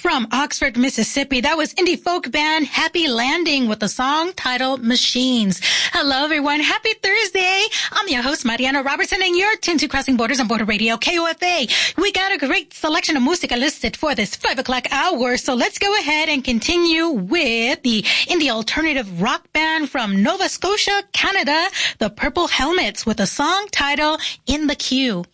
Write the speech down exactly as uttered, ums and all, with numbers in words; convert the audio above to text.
From Oxford, Mississippi, that was indie folk band Happy Landing with the song titled Machines. Hello, everyone. Happy Thursday. I'm your host, Mariana Robertson, and you're tuned to Crossing Borders on Border Radio, K O F A. We got a great selection of música listed for this five o'clock hour, so let's go ahead and continue with the indie alternative rock band from Nova Scotia, Canada, the Purple Helmets, with a song titled In the Queue.